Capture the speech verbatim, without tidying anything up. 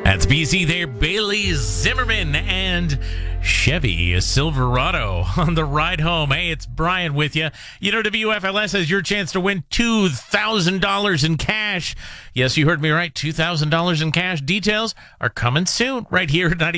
That's B C there, Bailey Zimmerman and Chevy Silverado on the ride home. Hey, it's Brian with you. You know, W F L S has your chance to win two thousand dollars in cash. Yes, you heard me right, two thousand dollars in cash. Details are coming soon right here at ninety.